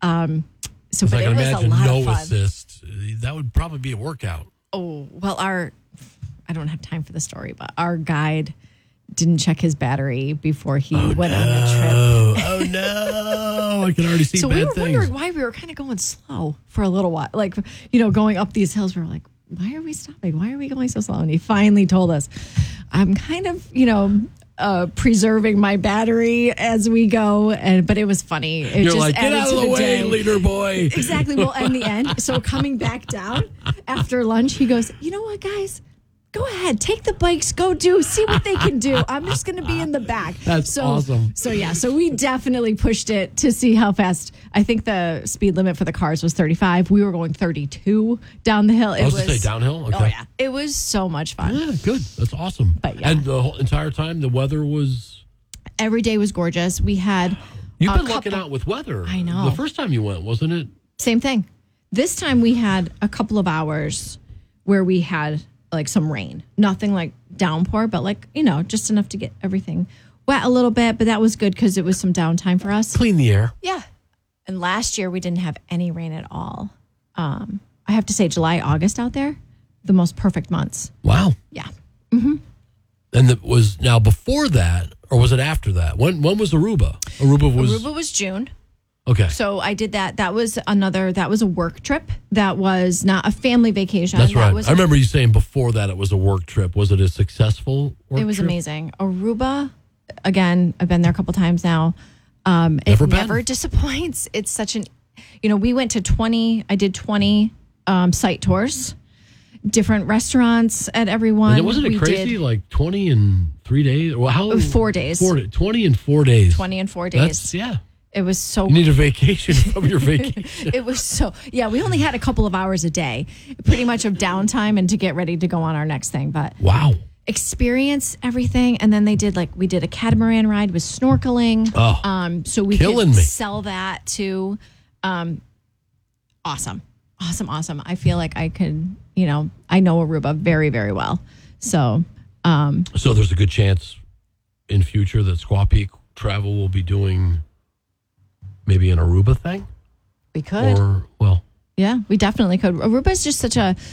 So, but I it can was a imagine lot no of fun. assist. That would probably be a workout. Oh, well, I don't have time for the story, but our guide didn't check his battery before he went on the trip. Oh, no. I can already see So bad we were things. wondering why we were kind of going slow for a little while. Like, going up these hills, we were like, why are we stopping? Why are we going so slow? And he finally told us, I'm kind of, preserving my battery as we go. But it was funny. It You're just like, get added out to of the way, day. leader boy. Exactly. Well, in the end, so coming back down after lunch, he goes, you know what, guys? Go ahead, take the bikes, see what they can do. I'm just going to be in the back. That's awesome. So we definitely pushed it to see how fast. I think the speed limit for the cars was 35. We were going 32 down the hill. I was to say downhill? Okay. Oh, yeah. It was so much fun. Yeah, good. That's awesome. But yeah. And the whole entire time, the weather was... Every day was gorgeous. We had You've been lucking out with weather. I know. The first time you went, wasn't it? Same thing. This time we had a couple of hours where we had like some rain. Nothing like downpour, but like, just enough to get everything wet a little bit. But that was good because it was some downtime for us. Clean the air. Yeah. And last year we didn't have any rain at all. I have to say July, August out there, the most perfect months. Wow. Yeah. And it was now before that, or was it after that? When was Aruba? Aruba was June. Okay. So I did that. That was a work trip. That was not a family vacation. That's right. Was I remember you saying before that it was a work trip. Was it a successful work It was trip? amazing. Aruba, again, I've been there a couple times now. It never disappoints. It's such we went to 20, I did 20 site tours, different restaurants at every one. And wasn't it crazy? Like 20 in 3 days? Well, how? 4 days. 20 in 4 days. 20 in 4 days. Yeah. It was so... You need a vacation from your vacation. It was so... Yeah, we only had a couple of hours a day, pretty much of downtime and to get ready to go on our next thing. But wow. Experience everything. And then we did a catamaran ride with snorkeling. Oh, so we could sell that too. Awesome. I feel like I could, I know Aruba very, very well. So there's a good chance in future that Squaw Peak Travel will be doing maybe an Aruba thing? We could. Yeah, we definitely could. Aruba is just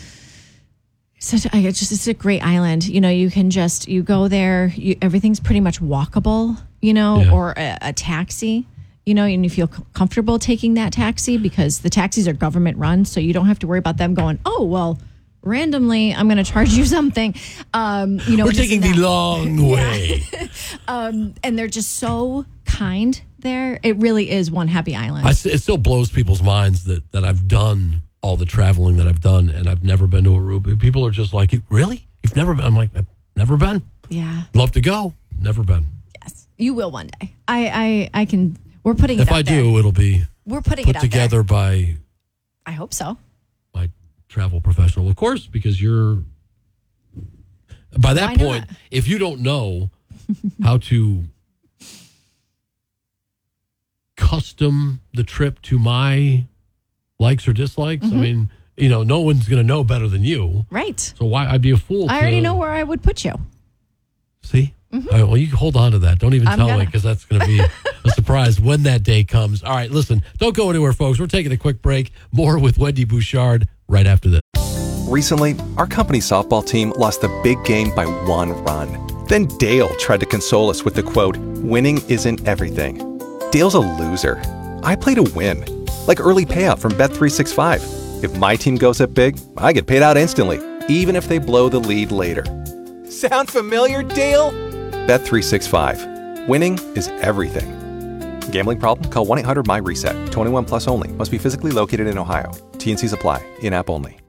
it's a great island. You go there, everything's pretty much walkable, or a taxi, and you feel comfortable taking that taxi because the taxis are government run. So you don't have to worry about them going, oh, well, randomly, I'm going to charge you something. We're taking the long way. And they're just so kind there. It really is one happy island. It still blows people's minds that I've done all the traveling that I've done and I've never been to Aruba. People are just like, really? You've never been? I'm like, I've never been. Yeah. Love to go. Never been. Yes. You will one day. I can. We're putting it out there. If I do, it'll be put together by... I hope so. My travel professional, of course, because you're... By that point, if you don't know how to custom the trip to my likes or dislikes, I mean, no one's going to know better than you. Right. So why I'd be a fool. I already know where I would put you. See? All right, well, you can hold on to that. Don't even tell me because that's going to be a surprise when that day comes. All right, listen, don't go anywhere, folks. We're taking a quick break. More with Wendy Bouchard right after this. Recently, our company softball team lost a big game by 1 run. Then Dale tried to console us with the quote, "Winning isn't everything." Dale's a loser. I play to win. Like early payout from Bet365. If my team goes up big, I get paid out instantly, even if they blow the lead later. Sound familiar, Dale? Bet365. Winning is everything. Gambling problem? Call 1-800-MY-RESET. 21 plus only. Must be physically located in Ohio. T&Cs apply. In-app only.